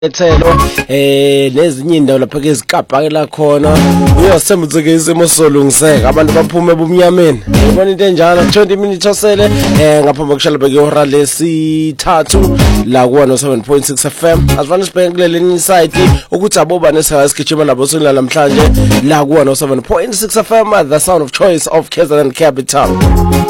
ethelo nezinye indawo lapha ke izikabhakela khona uyasembudzeke isimo solungiseka abantu baphume ebumnyameni yabona into enjalo 20 minutes osele ngaphambi kokushala beke ihora lesithathu la ku 107.6 FM asifana sibheke kuleli site ukuthi aboba nesigijima nabo sonila namhlanje la ku 107.6 FM the sound of choice of KZN Capital.